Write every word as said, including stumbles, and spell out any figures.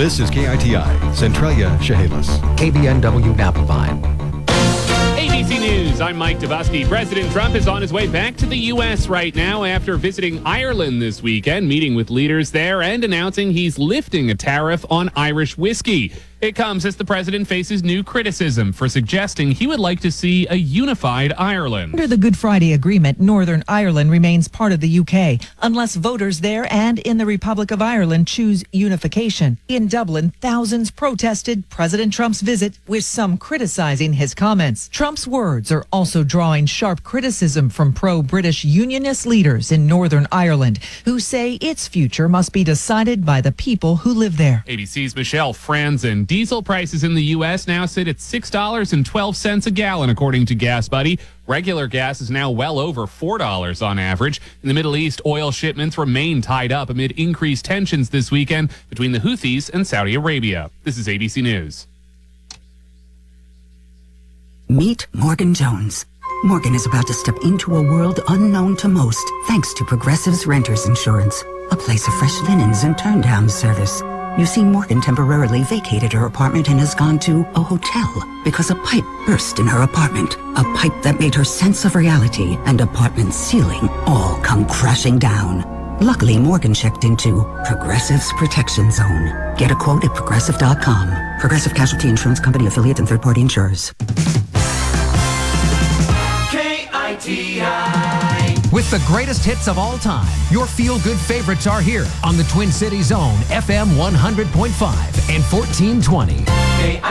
This is K I T I, Centralia, Chehalis. K B N W Napa Vine. A B C News, I'm Mike Dubusky. President Trump is on his way back to the U S right now after visiting Ireland this weekend, meeting with leaders there and announcing he's lifting a tariff on Irish whiskey. It comes as the president faces new criticism for suggesting he would like to see a unified Ireland. Under the Good Friday Agreement, Northern Ireland remains part of the U K, unless voters there and in the Republic of Ireland choose unification. In Dublin, thousands protested President Trump's visit, with some criticizing his comments. Trump's words are also drawing sharp criticism from pro-British unionist leaders in Northern Ireland, who say its future must be decided by the people who live there. A B C's Michelle Franzen. Diesel prices in the U S now sit at six dollars and twelve cents a gallon, according to Gas Buddy. Regular gas is now well over four dollars on average. In the Middle East, oil shipments remain tied up amid increased tensions this weekend between the Houthis and Saudi Arabia. This is A B C News. Meet Morgan Jones. Morgan is about to step into a world unknown to most, thanks to Progressive's Renters Insurance, a place of fresh linens and turn-down service. You see, Morgan temporarily vacated her apartment and has gone to a hotel because a pipe burst in her apartment. A pipe that made her sense of reality and apartment ceiling all come crashing down. Luckily, Morgan checked into Progressive's Protection Zone. Get a quote at progressive dot com. Progressive Casualty Insurance Company, affiliate, and third-party insurers. K I T I. With the greatest hits of all time, your feel-good favorites are here on the Twin Cities Zone, F M one hundred point five and fourteen twenty. K I T I.